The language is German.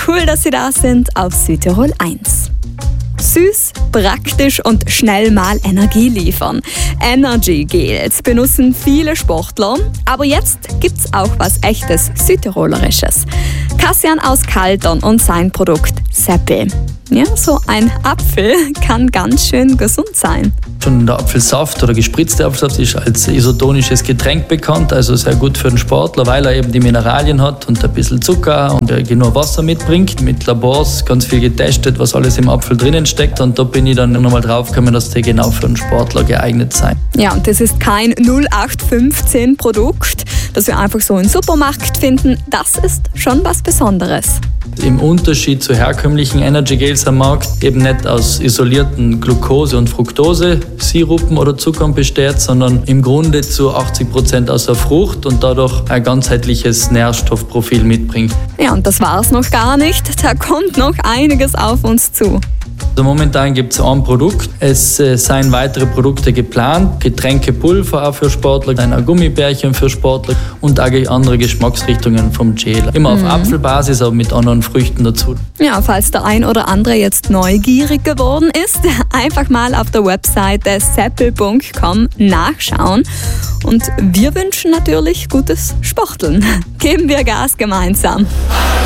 Cool, dass Sie da sind auf Südtirol 1. Süß, praktisch und schnell mal Energie liefern. Energy Gels benutzen viele Sportler, aber jetzt gibt's auch was echtes Südtirolerisches. Kassian aus Kaltern und sein Produkt Seppel. Ja, so ein Apfel kann ganz schön gesund sein. Schon der Apfelsaft oder gespritzte Apfelsaft ist als isotonisches Getränk bekannt, also sehr gut für den Sportler, weil er eben die Mineralien hat und ein bisschen Zucker und genug Wasser mitbringt. Mit Labors ganz viel getestet, was alles im Apfel drinnen steckt, und da bin ich dann nochmal draufgekommen, dass die genau für den Sportler geeignet sein. Ja, und das ist kein 0815 Produkt, das wir einfach so im Supermarkt finden. Das ist schon was Besonderes. Im Unterschied zu herkömmlichen Energy Gels am Markt eben nicht aus isolierten Glucose- und Fructose-Sirupen oder Zuckern besteht, sondern im Grunde zu 80% aus der Frucht und dadurch ein ganzheitliches Nährstoffprofil mitbringt. Ja, und das war's noch gar nicht. Da kommt noch einiges auf uns zu. Also momentan gibt es ein Produkt. Es seien weitere Produkte geplant. Getränkepulver auch für Sportler, ein Gummibärchen für Sportler und auch andere Geschmacksrichtungen vom Gel. Immer auf Apfelbasis, aber mit anderen Früchten dazu. Ja, falls der ein oder andere jetzt neugierig geworden ist, einfach mal auf der Webseite seppel.com nachschauen. Und wir wünschen natürlich gutes Sporteln. Geben wir Gas gemeinsam.